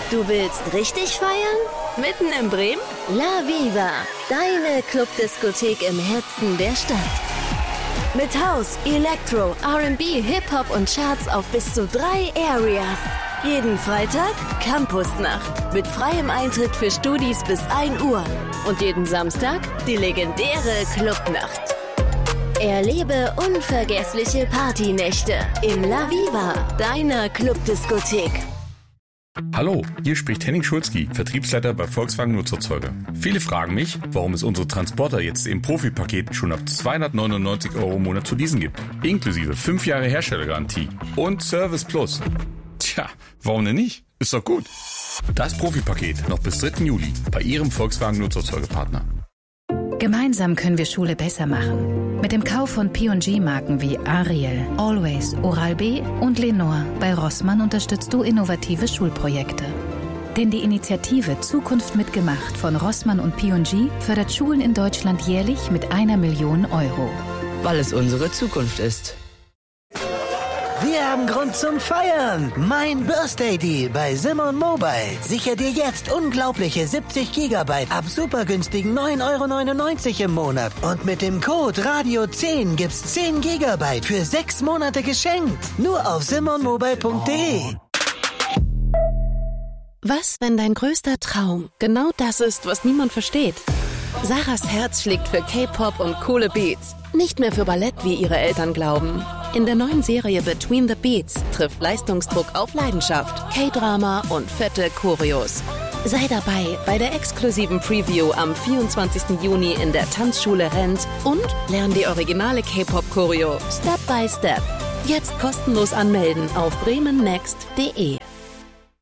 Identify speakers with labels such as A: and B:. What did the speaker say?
A: Du willst richtig feiern?
B: Mitten in Bremen?
A: La Viva, deine Clubdiskothek im Herzen der Stadt. Mit House, Electro, R&B, Hip-Hop und Charts auf bis zu 3 Areas. Jeden Freitag Campusnacht mit freiem Eintritt für Studis bis 1 Uhr. Und jeden Samstag die legendäre Clubnacht. Erlebe unvergessliche Partynächte im La Viva, deiner Clubdiskothek.
C: Hallo, hier spricht Henning Schulzki, Vertriebsleiter bei Volkswagen Nutzerzeuger. Viele fragen mich, warum es unsere Transporter jetzt im Profipaket schon ab 299 € im Monat zu leasen gibt. Inklusive 5 Jahre Herstellergarantie und Service Plus. Tja, warum denn nicht? Ist doch gut. Das Profipaket noch bis 3. Juli bei Ihrem Volkswagen Nutzerzeugerpartner.
D: Gemeinsam können wir Schule besser machen. Mit dem Kauf von P&G-Marken wie Ariel, Always, Oral-B und Lenore bei Rossmann unterstützt du innovative Schulprojekte. Denn die Initiative Zukunft mitgemacht von Rossmann und P&G fördert Schulen in Deutschland jährlich mit 1 Million €.
E: Weil es unsere Zukunft ist.
F: Wir haben Grund zum Feiern. Mein Birthday Deal bei Simon Mobile. Sicher dir jetzt unglaubliche 70 GB ab super günstigen 9,99 € im Monat. Und mit dem Code Radio10 gibt's 10 GB für 6 Monate geschenkt. Nur auf simonmobile.de.
G: Was, wenn dein größter Traum genau das ist, was niemand versteht? Sarahs Herz schlägt für K-Pop und coole Beats. Nicht mehr für Ballett, wie ihre Eltern glauben. In der neuen Serie Between the Beats trifft Leistungsdruck auf Leidenschaft, K-Drama und fette Choreos. Sei dabei bei der exklusiven Preview am 24. Juni in der Tanzschule Renz und lern die originale K-Pop-Choreo Step by Step. Jetzt kostenlos anmelden auf bremennext.de.